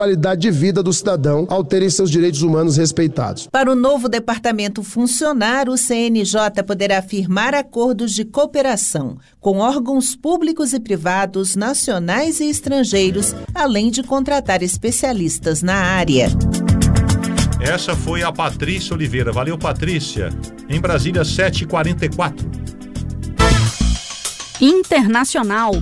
qualidade de vida do cidadão ao terem seus direitos humanos respeitados. Para o novo departamento funcionar, o CNJ poderá firmar acordos de cooperação com órgãos públicos e privados, nacionais e estrangeiros, além de contratar especialistas na área. Essa foi a Patrícia Oliveira. Valeu, Patrícia. Em Brasília, 7h44. Internacional.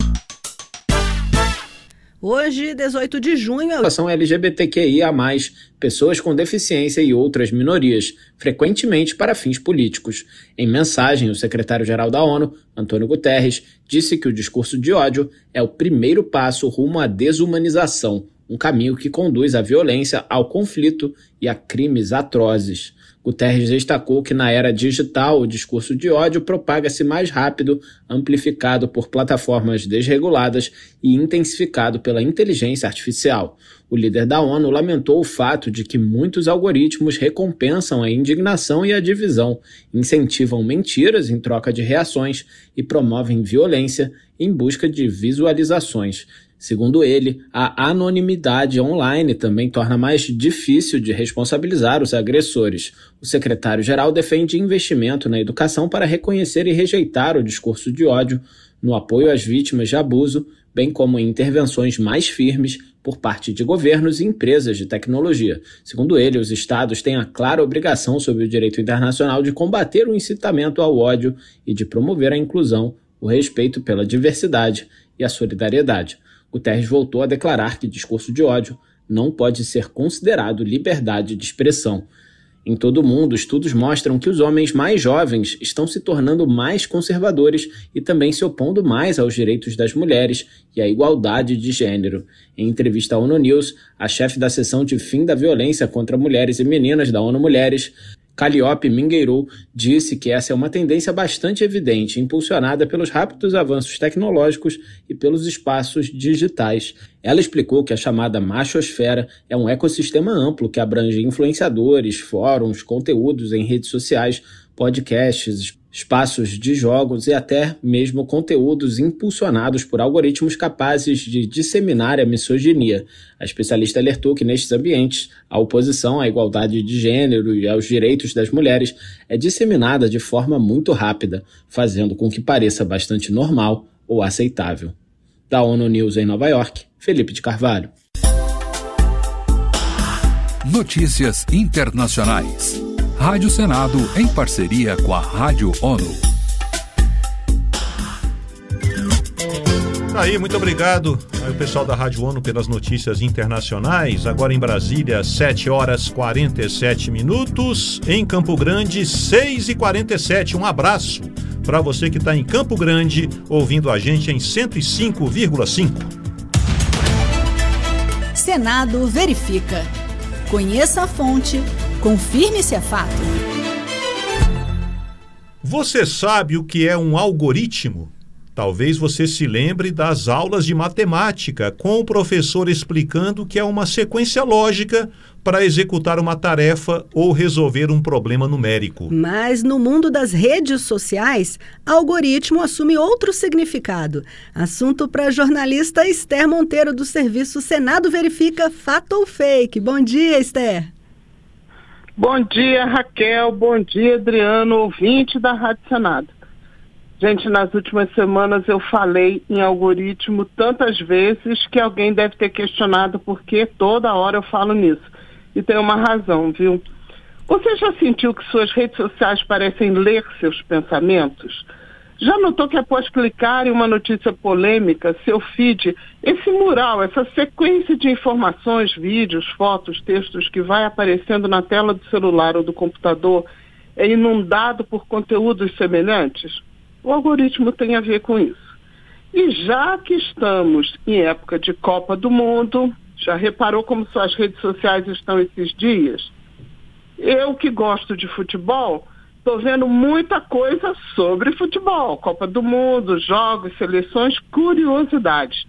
Hoje, 18 de junho, a população LGBTQIA+, pessoas com deficiência e outras minorias, frequentemente para fins políticos. Em mensagem, o secretário-geral da ONU, Antônio Guterres, disse que o discurso de ódio é o primeiro passo rumo à desumanização, um caminho que conduz à violência, ao conflito e a crimes atrozes. Guterres destacou que na era digital o discurso de ódio propaga-se mais rápido, amplificado por plataformas desreguladas e intensificado pela inteligência artificial. O líder da ONU lamentou o fato de que muitos algoritmos recompensam a indignação e a divisão, incentivam mentiras em troca de reações e promovem violência em busca de visualizações. Segundo ele, a anonimidade online também torna mais difícil de responsabilizar os agressores. O secretário-geral defende investimento na educação para reconhecer e rejeitar o discurso de ódio, no apoio às vítimas de abuso, bem como em intervenções mais firmes por parte de governos e empresas de tecnologia. Segundo ele, os estados têm a clara obrigação sob o direito internacional de combater o incitamento ao ódio e de promover a inclusão, o respeito pela diversidade e a solidariedade. Guterres voltou a declarar que discurso de ódio não pode ser considerado liberdade de expressão. Em todo o mundo, estudos mostram que os homens mais jovens estão se tornando mais conservadores e também se opondo mais aos direitos das mulheres e à igualdade de gênero. Em entrevista à ONU News, a chefe da seção de fim da violência contra mulheres e meninas da ONU Mulheres, Calliope Mingueiru, disse que essa é uma tendência bastante evidente, impulsionada pelos rápidos avanços tecnológicos e pelos espaços digitais. Ela explicou que a chamada machosfera é um ecossistema amplo que abrange influenciadores, fóruns, conteúdos em redes sociais, podcasts, espaços de jogos e até mesmo conteúdos impulsionados por algoritmos capazes de disseminar a misoginia. A especialista alertou que nestes ambientes a oposição à igualdade de gênero e aos direitos das mulheres é disseminada de forma muito rápida, fazendo com que pareça bastante normal ou aceitável. Da ONU News em Nova York, Felipe de Carvalho. Notícias Internacionais. Rádio Senado em parceria com a Rádio ONU. Aí, muito obrigado ao pessoal da Rádio ONU pelas notícias internacionais. Agora em Brasília, 7h47. Em Campo Grande, 6h47. Um abraço para você que está em Campo Grande, ouvindo a gente em 105,5. Senado verifica. Conheça a fonte. Confirme se é fato. Você sabe o que é um algoritmo? Talvez você se lembre das aulas de matemática, com o professor explicando que é uma sequência lógica para executar uma tarefa ou resolver um problema numérico. Mas no mundo das redes sociais, algoritmo assume outro significado. Assunto para a jornalista Esther Monteiro, do serviço Senado Verifica, Fato ou Fake. Bom dia, Esther. Bom dia, Raquel. Bom dia, Adriano, ouvinte da Rádio Senado. Gente, nas últimas semanas eu falei em algoritmo tantas vezes que alguém deve ter questionado por que toda hora eu falo nisso. E tem uma razão, viu? Você já sentiu que suas redes sociais parecem ler seus pensamentos? Já notou que após clicar em uma notícia polêmica, seu feed, esse mural, essa sequência de informações, vídeos, fotos, textos que vai aparecendo na tela do celular ou do computador é inundado por conteúdos semelhantes? O algoritmo tem a ver com isso. E já que estamos em época de Copa do Mundo, já reparou como suas redes sociais estão esses dias? Eu que gosto de futebol, estou vendo muita coisa sobre futebol, Copa do Mundo, jogos, seleções, curiosidades.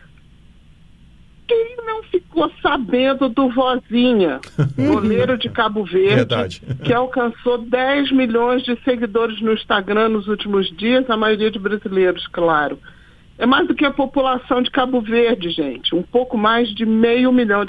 Quem não ficou sabendo do Vozinha, goleiro de Cabo Verde, Verdade. Que alcançou 10 milhões de seguidores no Instagram nos últimos dias, a maioria de brasileiros, claro. É mais do que a população de Cabo Verde, gente. Um pouco mais de 500 mil